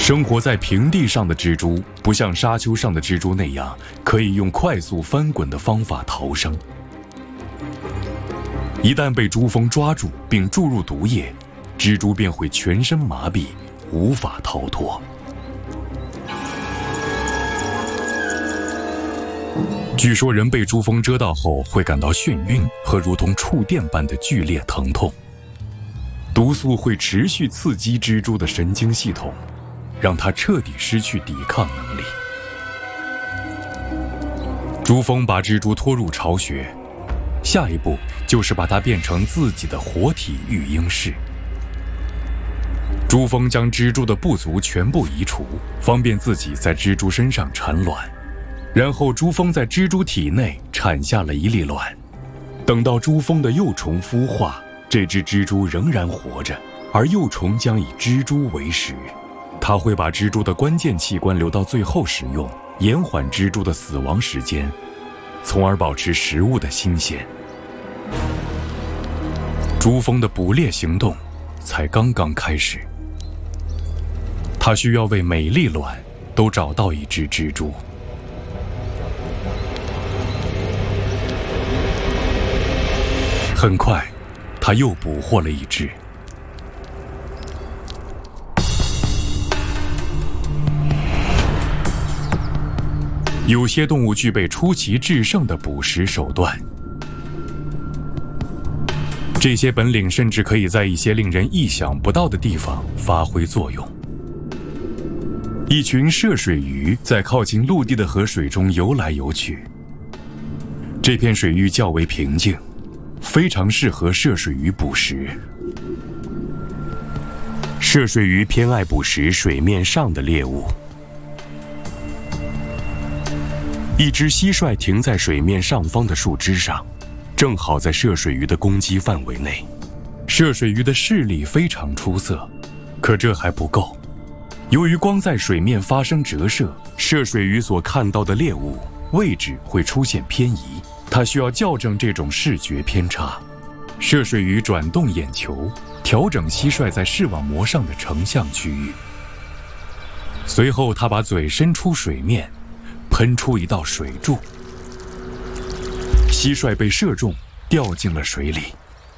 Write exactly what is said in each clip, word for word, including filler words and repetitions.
生活在平地上的蜘蛛，不像沙丘上的蜘蛛那样可以用快速翻滚的方法逃生。一旦被蛛蜂抓住并注入毒液，蜘蛛便会全身麻痹，无法逃脱。据说人被蛛蜂蛰到后会感到眩晕和如同触电般的剧烈疼痛。毒素会持续刺激蜘蛛的神经系统，让它彻底失去抵抗能力。蛛蜂把蜘蛛拖入巢穴，下一步就是把它变成自己的活体育婴室。蛛蜂将蜘蛛的不足全部移除，方便自己在蜘蛛身上产卵。然后蛛蜂在蜘蛛体内产下了一粒卵。等到蛛蜂的幼虫孵化，这只蜘蛛仍然活着，而幼虫将以蜘蛛为食。它会把蜘蛛的关键器官留到最后使用，延缓蜘蛛的死亡时间，从而保持食物的新鲜。蛛蜂的捕猎行动才刚刚开始，它需要为每粒卵都找到一只蜘蛛。很快，他又捕获了一只。有些动物具备出奇制胜的捕食手段，这些本领甚至可以在一些令人意想不到的地方发挥作用。一群涉水鱼在靠近陆地的河水中游来游去。这片水域较为平静，非常适合涉水鱼捕食。涉水鱼偏爱捕食水面上的猎物。一只蟋蟀停在水面上方的树枝上，正好在涉水鱼的攻击范围内。涉水鱼的视力非常出色，可这还不够。由于光在水面发生折射，涉水鱼所看到的猎物位置会出现偏移，它需要校正这种视觉偏差。涉水鱼转动眼球，调整蟋蟀在视网膜上的成像区域。随后，它把嘴伸出水面，喷出一道水柱。蟋蟀被射中，掉进了水里。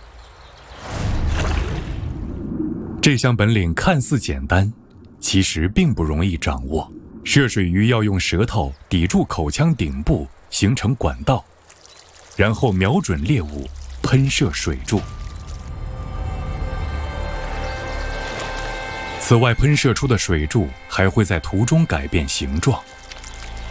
这项本领看似简单，其实并不容易掌握。涉水鱼要用舌头抵住口腔顶部，形成管道，然后瞄准猎物，喷射水柱。此外，喷射出的水柱还会在途中改变形状，